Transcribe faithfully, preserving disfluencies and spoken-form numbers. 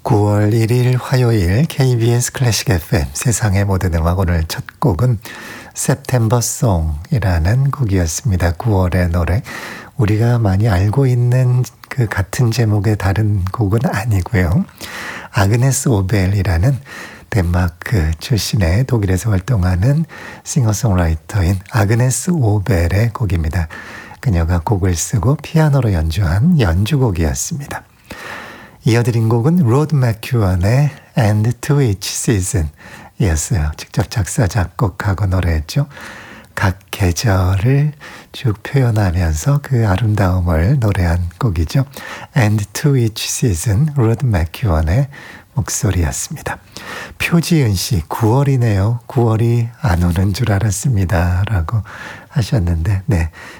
구월 일일 화요일 케이비에스 클래식 에프엠 세상의 모든 음악, 오늘 첫 곡은 September Song이라는 곡이었습니다. 구월의 노래. 우리가 많이 알고 있는 그 같은 제목의 다른 곡은 아니고요. 아그네스 오벨이라는 덴마크 출신의 독일에서 활동하는 싱어송라이터인 아그네스 오벨의 곡입니다. 그녀가 곡을 쓰고 피아노로 연주한 연주곡이었습니다. 이어드린 곡은 로드 맥큐언의 And to each season 이었어요. 직접 작사, 작곡하고 노래했죠. 각 계절을 쭉 표현하면서 그 아름다움을 노래한 곡이죠. And to each season, 로드 맥큐언의 목소리였습니다. 표지은 씨, 구월이네요. 구월이 안 오는 줄 알았습니다. 라고 하셨는데, 네,